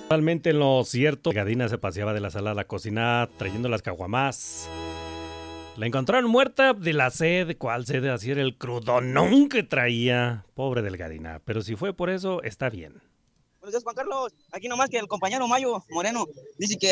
Totalmente en lo cierto. Gadina se paseaba de la sala a la cocina trayendo las caguamás. La encontraron muerta de la sed. ¿Cuál sed? Así era el crudonón que traía. Pobre Delgadina. Pero si fue por eso, está bien. Buenos días, Juan Carlos. Aquí nomás que el compañero Mayo Moreno dice que